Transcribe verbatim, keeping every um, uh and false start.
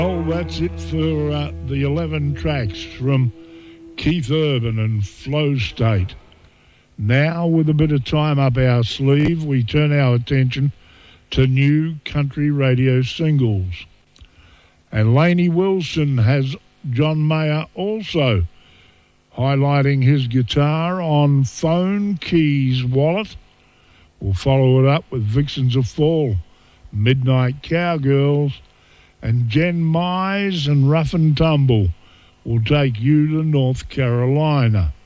Well, that's it for uh, the eleven tracks from Keith Urban and Flow State. Now, with a bit of time up our sleeve, we turn our attention to new country radio singles. And Laney Wilson has John Mayer also highlighting his guitar on Phone Keys Wallet. We'll follow it up with Vixens of Fall, Midnight Cowgirls, and Jen Mize and Rough and Tumble will take you to North Carolina.